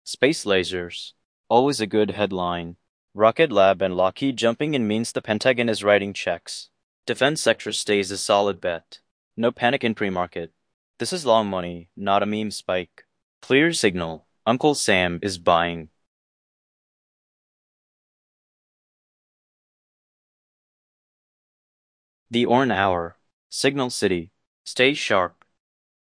Space lasers. Always a good headline. Rocket Lab and Lockheed jumping in means the Pentagon is writing checks. Defense sector stays a solid bet. No panic in pre-market. This is long money, not a meme spike. Clear signal. Uncle Sam is buying. The Orn Hour. Signal City. Stay sharp.